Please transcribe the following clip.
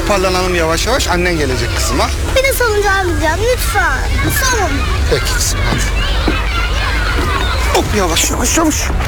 Toparlanalım yavaş yavaş. Annen gelecek kızım ha. Bir de salıncağa bineceğim lütfen. Son. Peki kızım hadi. Hop yavaş yavaş yavaş.